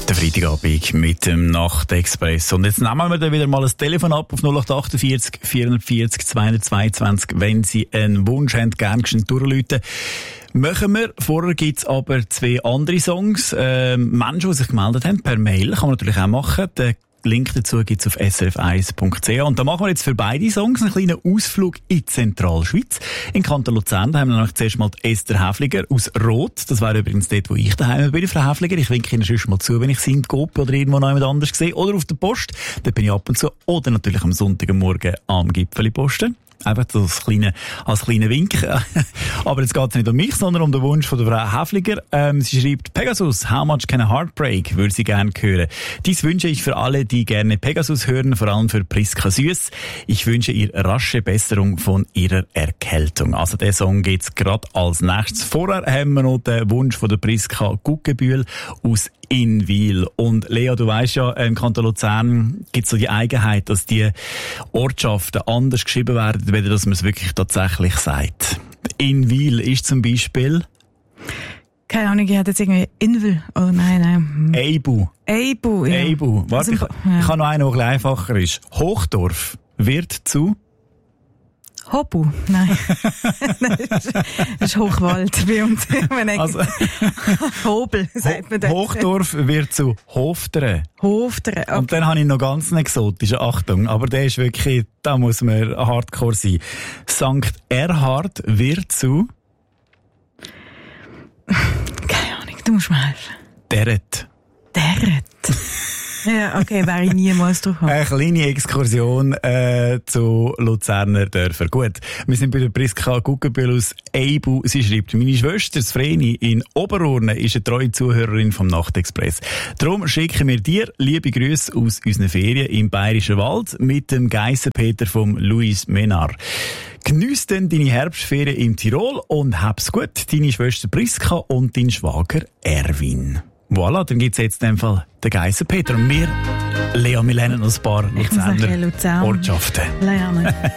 Der Freitagabend mit dem Nachtexpress. Und jetzt nehmen wir dann wieder mal ein Telefon ab auf 0848 440 222, wenn Sie einen Wunsch haben, gerne durchrufen. Machen wir. Vorher gibt's aber zwei andere Songs. Menschen, die sich gemeldet haben, per Mail, kann man natürlich auch machen. Den Link dazu gibt's auf srf1.ch. Und da machen wir jetzt für beide Songs einen kleinen Ausflug in die Zentralschweiz. In Kanton Luzern, da haben wir nämlich zuerst mal die Esther Häfliger aus Rot. Das wäre übrigens dort, wo ich daheim bin, Frau Häfliger. Ich winke Ihnen sonst mal zu, wenn ich Sie in Coop oder irgendwo noch jemand anders sehe. Oder auf der Post. Da bin ich ab und zu. Oder natürlich am Sonntagmorgen am Gipfeli posten. Einfach so als kleiner Wink. Aber jetzt geht es nicht um mich, sondern um den Wunsch von der Frau Häfliger. Sie schreibt, Pegasus, how much can a heartbreak? Würde sie gerne hören. Dies wünsche ich für alle, die gerne Pegasus hören, vor allem für Priska Süss. Ich wünsche ihr rasche Besserung von ihrer Erkältung. Also der Song geht's gerade als nächstes. Vorher haben wir noch den Wunsch von der Priska Guggenbühl aus in Wil. Und Lea, du weisst ja, im Kanton Luzern gibt es so die Eigenheit, dass die Ortschaften anders geschrieben werden, weder dass man es wirklich tatsächlich sagt. In Wil ist zum Beispiel... Keine Ahnung, ich hatte jetzt irgendwie Inwil. Oh nein. Eibu. Ja. Eibu. Warte, ich habe noch einen, der ein bisschen einfacher ist. Hochdorf wird zu... Hopu, nein. Das ist Hochwald bei uns. Also, Hobel, sagt man das. Hochdorf wird zu Hofteren. Hofteren, okay. Und dann habe ich noch ganz eine exotische, Achtung, aber der ist wirklich, da muss man hardcore sein. St. Erhard wird zu... Keine Ahnung, du musst mir helfen. Deret. Ja, okay, wäre ich niemals drauf. Eine kleine Exkursion zu Luzerner Dörfern. Gut, wir sind bei der Priska Guggenbühl aus Eibu. Sie schreibt, meine Schwester Vreni in Oberurne ist eine treue Zuhörerin vom Nachtexpress. Darum schicken wir dir liebe Grüße aus unseren Ferien im Bayerischen Wald mit dem Geissenpeter vom Luis Menar. Geniess denn deine Herbstferien im Tirol und hab's gut, deine Schwester Priska und dein Schwager Erwin. Voilà, dann gibt's jetzt in dem Fall den Geissenpeter und wir lernen noch ein paar Luzerner Ortschaften. Lernen.